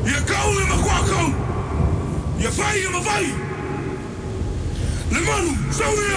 Ia kau e makua kau. Ia whai e mawai. Le manu, sau ia.